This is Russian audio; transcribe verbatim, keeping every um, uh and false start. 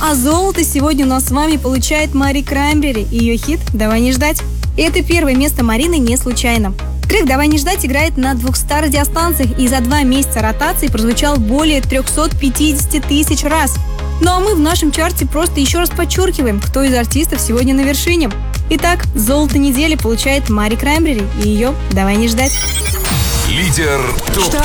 А золото сегодня у нас с вами получает Мари Краймбрери и ее хит «Давай не ждать». И это первое место Марины не случайно. Трек «Давай не ждать» играет на двухстах радиостанциях и за два месяца ротации прозвучал более триста пятьдесят тысяч раз. Ну а мы в нашем чарте просто еще раз подчеркиваем, кто из артистов сегодня на вершине. Итак, золото недели получает Мари Краймбрери и ее «Давай не ждать». Лидер топ